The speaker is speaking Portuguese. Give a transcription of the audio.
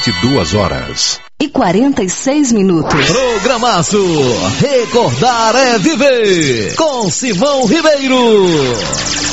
22h46. Programaço Recordar é Viver, com Simão Ribeiro.